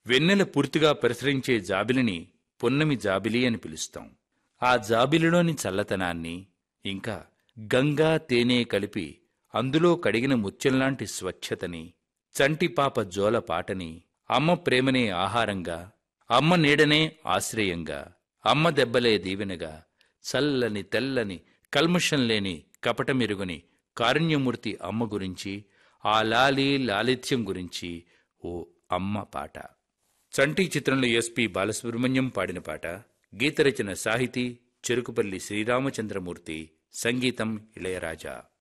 వెన్నెల పూర్తిగా ప్రసరించే జాబిలిని పున్నమి జాబిలి అని పిలుస్తాం. ఆ జాబిలిలోని చల్లతనాన్ని, ఇంకా గంగా తేనె కలిపి అందులో కడిగిన ముత్యంలాంటి స్వచ్ఛతని, చంటిపాప జోల పాటని, అమ్మ ప్రేమనే ఆహారంగా, అమ్మ నీడనే ఆశ్రయంగా, అమ్మ దెబ్బలే దీవెనగా, చల్లని తెల్లని కల్మషం లేని కపటమెరుగని కారుణ్యమూర్తి అమ్మ గురించి, ఆ లాలి లాలిత్యం గురించి ఓ అమ్మ పాట. చంటి చిత్రంలో ఎస్పి బాలసుబ్రహ్మణ్యం పాడిన పాట. గీతరచన సాహితీ చెరుకుపల్లి శ్రీరామచంద్రమూర్తి, సంగీతం ఇళయరాజా.